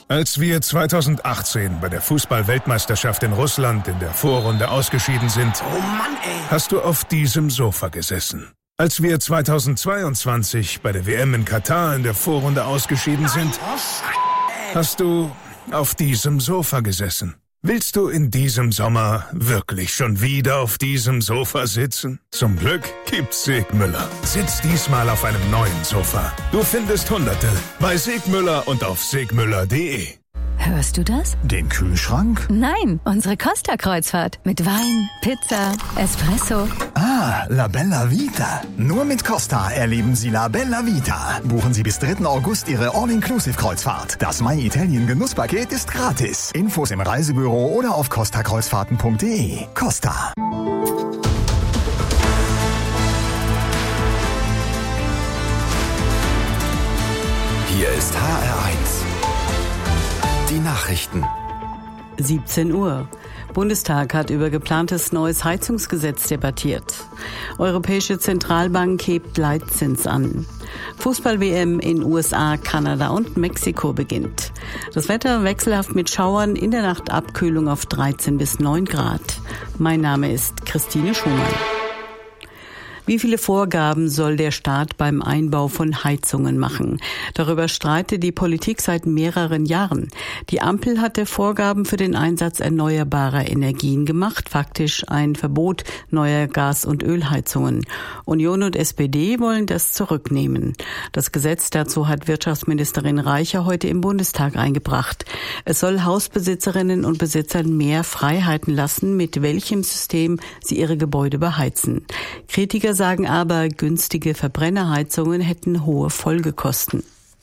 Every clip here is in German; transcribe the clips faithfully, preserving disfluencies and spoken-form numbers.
Als wir zweitausendachtzehn bei der Fußball-Weltmeisterschaft in Russland in der Vorrunde ausgeschieden sind, oh Mann, ey. hast du auf diesem Sofa gesessen. Als wir zweitausendzweiundzwanzig bei der W M in Katar in der Vorrunde ausgeschieden sind, hast du auf diesem Sofa gesessen. Willst du in diesem Sommer wirklich schon wieder auf diesem Sofa sitzen? Zum Glück gibt's Segmüller. Sitz diesmal auf einem neuen Sofa. Du findest Hunderte bei Segmüller und auf segmüller punkt de. Hörst du das? Den Kühlschrank? Nein, unsere Costa-Kreuzfahrt. Mit Wein, Pizza, Espresso. Ah, La Bella Vita. Nur mit Costa erleben Sie La Bella Vita. Buchen Sie bis dritten August Ihre All-Inclusive-Kreuzfahrt. Das My Italien Genusspaket ist gratis. Infos im Reisebüro oder auf costa kreuzfahrten punkt de. Costa. Hier ist H R eins. Die Nachrichten. siebzehn Uhr. Bundestag hat über geplantes neues Heizungsgesetz debattiert. Europäische Zentralbank hebt Leitzins an. Fußball-W M in U S A, Kanada und Mexiko beginnt. Das Wetter wechselhaft mit Schauern, in der Nacht Abkühlung auf dreizehn bis neun Grad. Mein Name ist Christine Schumann. Wie viele Vorgaben soll der Staat beim Einbau von Heizungen machen? Darüber streitet die Politik seit mehreren Jahren. Die Ampel hatte Vorgaben für den Einsatz erneuerbarer Energien gemacht, faktisch ein Verbot neuer Gas- und Ölheizungen. Union und S P D wollen das zurücknehmen. Das Gesetz dazu hat Wirtschaftsministerin Reicher heute im Bundestag eingebracht. Es soll Hausbesitzerinnen und Besitzern mehr Freiheiten lassen, mit welchem System sie ihre Gebäude beheizen. Kritiker sagen aber, günstige Verbrennerheizungen hätten hohe Folgekosten.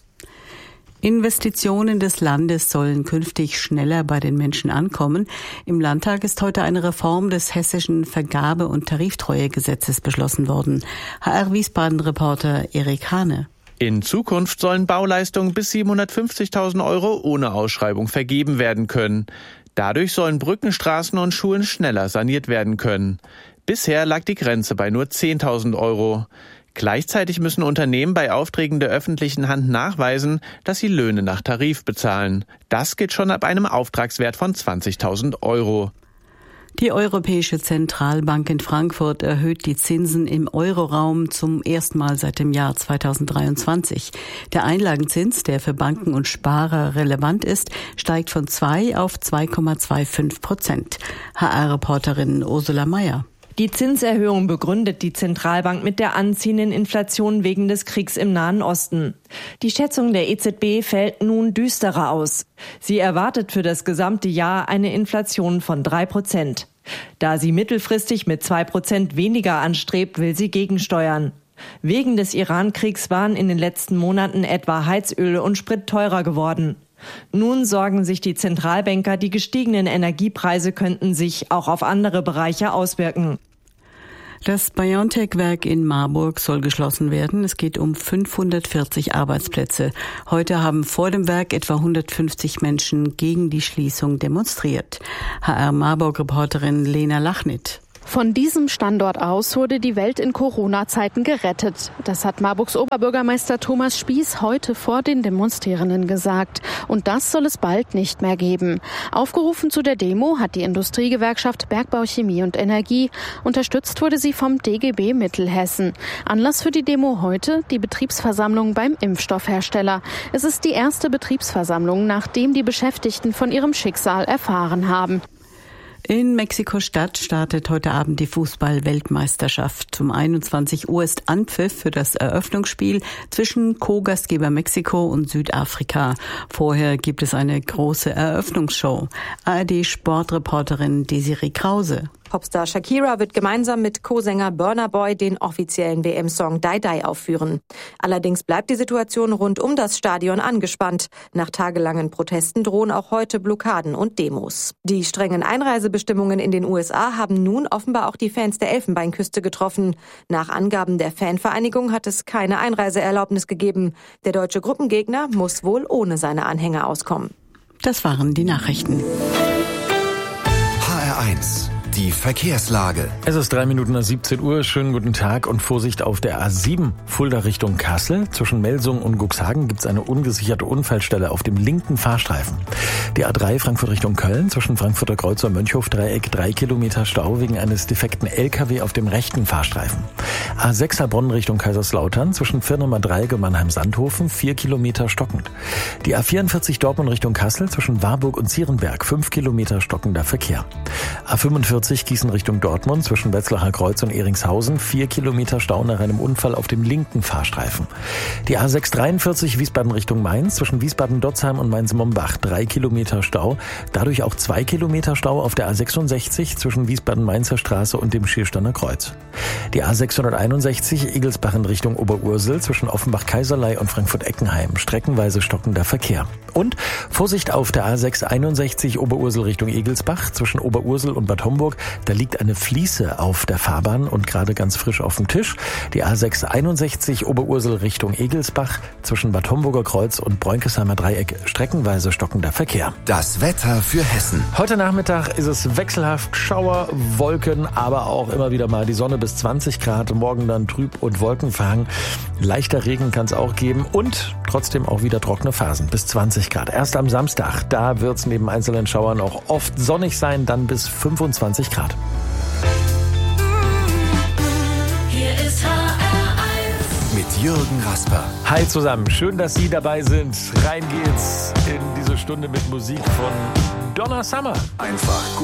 Investitionen des Landes sollen künftig schneller bei den Menschen ankommen. Im Landtag ist heute eine Reform des hessischen Vergabe- und Tariftreuegesetzes beschlossen worden. H R Wiesbaden-Reporter Erik Hane. In Zukunft sollen Bauleistungen bis siebenhundertfünfzigtausend Euro ohne Ausschreibung vergeben werden können. Dadurch sollen Brücken, Straßen und Schulen schneller saniert werden können. Bisher lag die Grenze bei nur zehntausend Euro. Gleichzeitig müssen Unternehmen bei Aufträgen der öffentlichen Hand nachweisen, dass sie Löhne nach Tarif bezahlen. Das geht schon ab einem Auftragswert von zwanzigtausend Euro. Die Europäische Zentralbank in Frankfurt erhöht die Zinsen im Euroraum zum ersten Mal seit dem Jahr zweitausenddreiundzwanzig. Der Einlagenzins, der für Banken und Sparer relevant ist, steigt von zwei auf zwei Komma fünfundzwanzig Prozent. H R-Reporterin Ursula Mayer. Die Zinserhöhung begründet die Zentralbank mit der anziehenden Inflation wegen des Kriegs im Nahen Osten. Die Schätzung der E Z B fällt nun düsterer aus. Sie erwartet für das gesamte Jahr eine Inflation von drei Prozent. Da sie mittelfristig mit zwei Prozent weniger anstrebt, will sie gegensteuern. Wegen des Iran-Kriegs waren in den letzten Monaten etwa Heizöl und Sprit teurer geworden. Nun sorgen sich die Zentralbanker, die gestiegenen Energiepreise könnten sich auch auf andere Bereiche auswirken. Das BioNTech-Werk in Marburg soll geschlossen werden. Es geht um fünfhundertvierzig Arbeitsplätze. Heute haben vor dem Werk etwa hundertfünfzig Menschen gegen die Schließung demonstriert. H R Marburg-Reporterin Lena Lachnit. Von diesem Standort aus wurde die Welt in Corona-Zeiten gerettet. Das hat Marburgs Oberbürgermeister Thomas Spieß heute vor den Demonstrierenden gesagt. Und das soll es bald nicht mehr geben. Aufgerufen zu der Demo hat die Industriegewerkschaft Bergbau, Chemie und Energie. Unterstützt wurde sie vom D G B Mittelhessen. Anlass für die Demo heute die Betriebsversammlung beim Impfstoffhersteller. Es ist die erste Betriebsversammlung, nachdem die Beschäftigten von ihrem Schicksal erfahren haben. In Mexiko-Stadt startet heute Abend die Fußball-Weltmeisterschaft. Um einundzwanzig Uhr ist Anpfiff für das Eröffnungsspiel zwischen Co-Gastgeber Mexiko und Südafrika. Vorher gibt es eine große Eröffnungsshow. A R D-Sportreporterin Desiree Krause. Popstar Shakira wird gemeinsam mit Co-Sänger Burna Boy den offiziellen W M-Song Die Die aufführen. Allerdings bleibt die Situation rund um das Stadion angespannt. Nach tagelangen Protesten drohen auch heute Blockaden und Demos. Die strengen Einreisebestimmungen in den U S A haben nun offenbar auch die Fans der Elfenbeinküste getroffen. Nach Angaben der Fanvereinigung hat es keine Einreiseerlaubnis gegeben. Der deutsche Gruppengegner muss wohl ohne seine Anhänger auskommen. Das waren die Nachrichten. H R eins. Die Verkehrslage. Es ist drei Minuten nach siebzehn Uhr. Schönen guten Tag und Vorsicht auf der A sieben Fulda Richtung Kassel. Zwischen Melsungen und Cuxhagen gibt es eine ungesicherte Unfallstelle auf dem linken Fahrstreifen. Die A drei Frankfurt Richtung Köln. Zwischen Frankfurter Kreuz und Mönchhof-Dreieck drei Kilometer Stau wegen eines defekten L K W auf dem rechten Fahrstreifen. A sechs Heilbronn Richtung Kaiserslautern. Zwischen Firnumer Dreieck und Mannheim-Sandhofen vier Kilometer stockend. Die A vierundvierzig Dortmund Richtung Kassel. Zwischen Warburg und Zierenberg fünf Kilometer stockender Verkehr. A fünfundvierzig Gießen Richtung Dortmund zwischen Wetzlacher Kreuz und Ehringshausen vier Kilometer Stau nach einem Unfall auf dem linken Fahrstreifen. Die A sechs dreiundvierzig Wiesbaden Richtung Mainz zwischen Wiesbaden-Dotzheim und Mainz-Mombach drei Kilometer Stau. Dadurch auch zwei Kilometer Stau auf der A sechsundsechzig zwischen Wiesbaden-Mainzer Straße und dem Schiersteiner Kreuz. Die A sechshunderteinundsechzig Egelsbach in Richtung Oberursel zwischen Offenbach-Kaiserlei und Frankfurt-Eckenheim streckenweise stockender Verkehr. Und Vorsicht auf der A sechs einundsechzig Oberursel Richtung Egelsbach zwischen Oberursel und Bad Homburg. Da liegt eine Fliese auf der Fahrbahn und gerade ganz frisch auf dem Tisch. Die A sechs einundsechzig Oberursel Richtung Egelsbach zwischen Bad Homburger Kreuz und Bräunkesheimer Dreieck streckenweise stockender Verkehr. Das Wetter für Hessen. Heute Nachmittag ist es wechselhaft Schauer, Wolken, aber auch immer wieder mal die Sonne bis zwanzig Grad. Morgen dann trüb und wolkenverhangen. Leichter Regen kann es auch geben und trotzdem auch wieder trockene Phasen bis zwanzig Grad. Erst am Samstag, da wird es neben einzelnen Schauern auch oft sonnig sein, dann bis fünfundzwanzig Grad. Hier ist H R eins. Mit Jürgen Rasper. Hi zusammen, schön, dass Sie dabei sind. Rein geht's in diese Stunde mit Musik von Donna Summer. Einfach gut.